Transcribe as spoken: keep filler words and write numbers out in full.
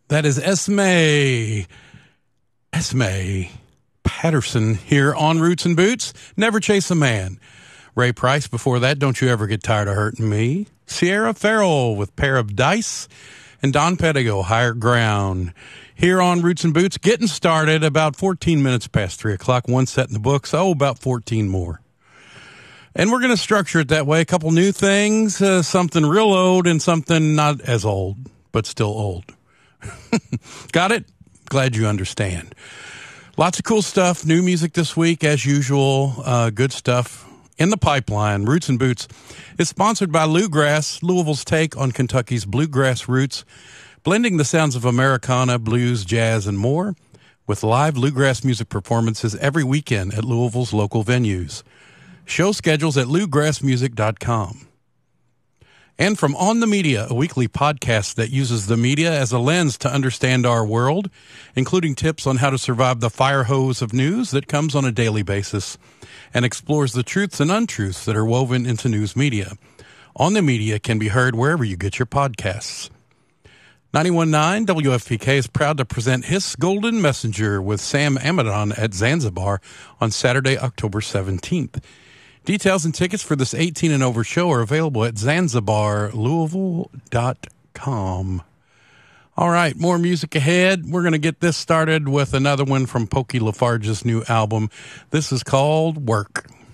That is Esme. Esme Patterson here on Roots and Boots. Never Chase a Man. Ray Price before that, Don't You Ever Get Tired of Hurting Me. Sierra Farrell with Pair of Dice. And Don Pedigo, Higher Ground. Here on Roots and Boots, getting started about fourteen minutes past three o'clock. One set in the books. Oh, about fourteen more. And we're going to structure it that way. A couple new things, uh, something real old and something not as old, but still old. Got it? Glad you understand. Lots of cool stuff. New music this week, as usual. Uh, good stuff in the pipeline. Roots and Boots is sponsored by Bluegrass, Louisville's take on Kentucky's bluegrass roots, blending the sounds of Americana, blues, jazz, and more with live bluegrass music performances every weekend at Louisville's local venues. Show schedules at bluegrass music dot com. And from On the Media, a weekly podcast that uses the media as a lens to understand our world, including tips on how to survive the fire hose of news that comes on a daily basis and explores the truths and untruths that are woven into news media. On the Media can be heard wherever you get your podcasts. ninety-one point nine W F P K is proud to present His Golden Messenger with Sam Amadon at Zanzibar on Saturday, October seventeenth. Details and tickets for this eighteen and over show are available at zanzibar louisville dot com. All right, more music ahead. We're going to get this started with another one from Pokey Lafarge's new album. This is called Work.